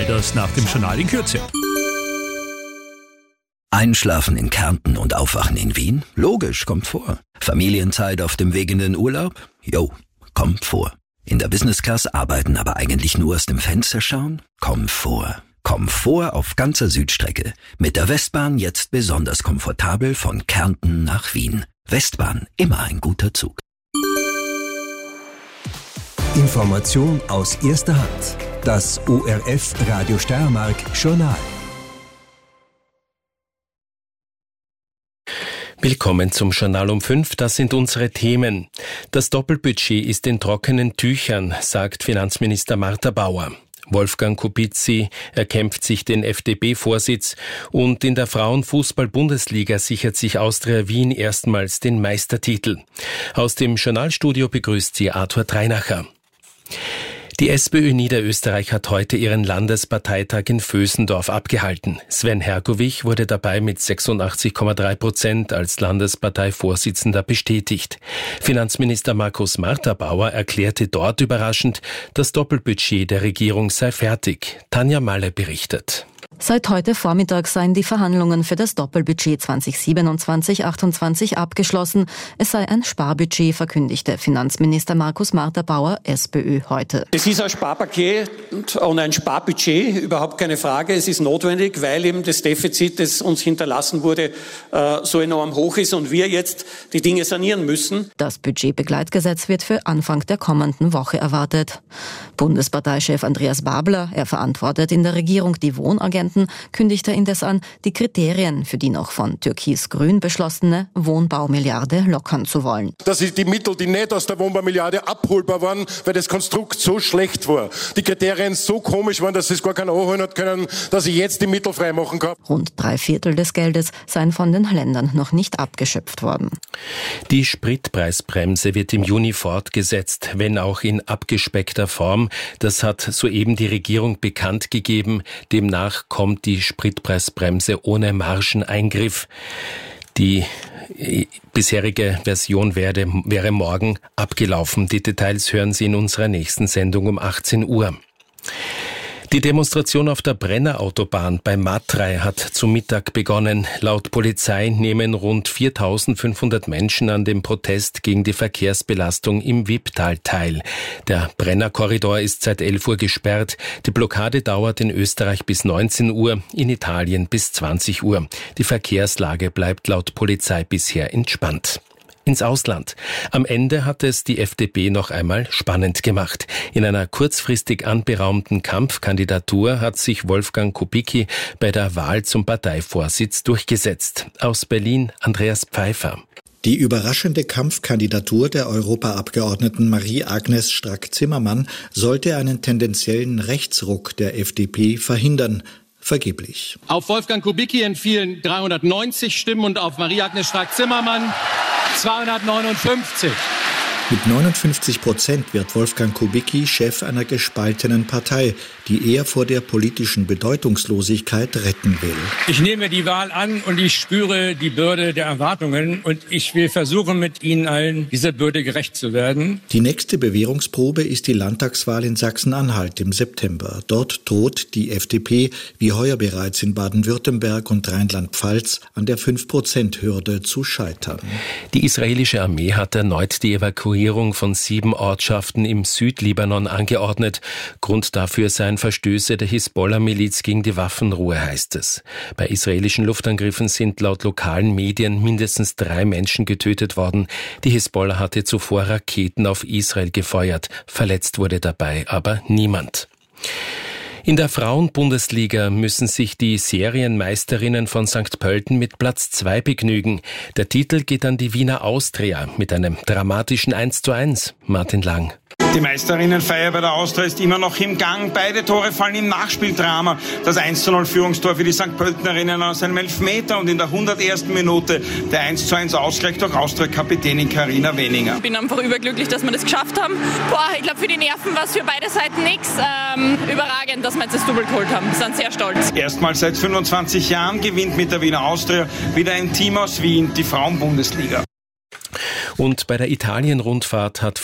All das nach dem Journal in Kürze. Einschlafen in Kärnten und aufwachen in Wien? Logisch, kommt vor. Familienzeit auf dem Weg in den Urlaub? Jo, kommt vor. In der Business Class arbeiten, aber eigentlich nur aus dem Fenster schauen? Komfort. Komfort auf ganzer Südstrecke. Mit der Westbahn jetzt besonders komfortabel von Kärnten nach Wien. Westbahn, immer ein guter Zug. Information aus erster Hand. Das ORF Radio Steiermark Journal. Willkommen zum Journal um 5. Das sind unsere Themen. Das Doppelbudget ist in trockenen Tüchern, sagt Finanzminister Martha Bauer. Wolfgang Kubicki erkämpft sich den FDP-Vorsitz und in der Frauenfußball-Bundesliga sichert sich Austria Wien erstmals den Meistertitel. Aus dem Journalstudio begrüßt sie Arthur Treinacher. Die SPÖ Niederösterreich hat heute ihren Landesparteitag in Vösendorf abgehalten. Sven Hergovich wurde dabei mit 86,3% als Landesparteivorsitzender bestätigt. Finanzminister Markus Martha-Bauer erklärte dort überraschend, das Doppelbudget der Regierung sei fertig. Tanja Malle berichtet. Seit heute Vormittag seien die Verhandlungen für das Doppelbudget 2027-28 abgeschlossen. Es sei ein Sparbudget, verkündigte Finanzminister Markus Martha-Bauer, SPÖ, heute. Es ist ein Sparpaket und ein Sparbudget, überhaupt keine Frage. Es ist notwendig, weil eben das Defizit, das uns hinterlassen wurde, so enorm hoch ist und wir jetzt die Dinge sanieren müssen. Das Budgetbegleitgesetz wird für Anfang der kommenden Woche erwartet. Bundesparteichef Andreas Babler, er verantwortet in der Regierung die Wohnagenten, kündigte indes an, die Kriterien für die noch von Türkis-Grün beschlossene Wohnbaumilliarde lockern zu wollen. Das sind die Mittel, die nicht aus der Wohnbaumilliarde abholbar waren, weil das Konstrukt so schlecht war. Die Kriterien so komisch waren, dass es gar keiner anholen hat können, dass ich jetzt die Mittel freimachen kann. Rund 3/4 des Geldes seien von den Ländern noch nicht abgeschöpft worden. Die Spritpreisbremse wird im Juni fortgesetzt, wenn auch in abgespeckter Form. Das hat soeben die Regierung bekannt gegeben. Demnach kommt die Spritpreisbremse ohne Margeneingriff. Die bisherige Version wäre morgen abgelaufen. Die Details hören Sie in unserer nächsten Sendung um 18 Uhr. Die Demonstration auf der Brennerautobahn bei Matrei hat zu Mittag begonnen. Laut Polizei nehmen rund 4.500 Menschen an dem Protest gegen die Verkehrsbelastung im Wipptal teil. Der Brennerkorridor ist seit 11 Uhr gesperrt. Die Blockade dauert in Österreich bis 19 Uhr, in Italien bis 20 Uhr. Die Verkehrslage bleibt laut Polizei bisher entspannt. Ins Ausland. Am Ende hat es die FDP noch einmal spannend gemacht. In einer kurzfristig anberaumten Kampfkandidatur hat sich Wolfgang Kubicki bei der Wahl zum Parteivorsitz durchgesetzt. Aus Berlin Andreas Pfeiffer. Die überraschende Kampfkandidatur der Europaabgeordneten Marie-Agnes Strack-Zimmermann sollte einen tendenziellen Rechtsruck der FDP verhindern. Vergeblich. Auf Wolfgang Kubicki entfielen 390 Stimmen und auf Marie-Agnes Strack-Zimmermann 259. Mit 59% wird Wolfgang Kubicki Chef einer gespaltenen Partei, die er vor der politischen Bedeutungslosigkeit retten will. Ich nehme die Wahl an und ich spüre die Bürde der Erwartungen und ich will versuchen, mit Ihnen allen dieser Bürde gerecht zu werden. Die nächste Bewährungsprobe ist die Landtagswahl in Sachsen-Anhalt im September. Dort droht die FDP, wie heuer bereits in Baden-Württemberg und Rheinland-Pfalz, an der 5%-Hürde zu scheitern. Die israelische Armee hat erneut die Evakuierung von 7 Ortschaften im Südlibanon angeordnet. Grund dafür seien Verstöße der Hisbollah-Miliz gegen die Waffenruhe, heißt es. Bei israelischen Luftangriffen sind laut lokalen Medien mindestens 3 Menschen getötet worden. Die Hisbollah hatte zuvor Raketen auf Israel gefeuert. Verletzt wurde dabei aber niemand. In der Frauenbundesliga müssen sich die Serienmeisterinnen von St. Pölten mit Platz 2 begnügen. Der Titel geht an die Wiener Austria mit einem dramatischen 1:1. Martin Lang. Die Meisterinnenfeier bei der Austria ist immer noch im Gang. Beide Tore fallen im Nachspieldrama. Das 1:0 Führungstor für die St. Pöltenerinnen aus einem Elfmeter und in der 101. Minute der 1:1 Ausgleich durch Austria-Kapitänin Carina Weninger. Ich bin einfach überglücklich, dass wir das geschafft haben. Ich glaube, für die Nerven war es für beide Seiten nichts. Überragend, dass wir jetzt das Double geholt haben. Wir sind sehr stolz. Erstmals seit 25 Jahren gewinnt mit der Wiener Austria wieder ein Team aus Wien die Frauenbundesliga. Und bei der Italien-Rundfahrt hat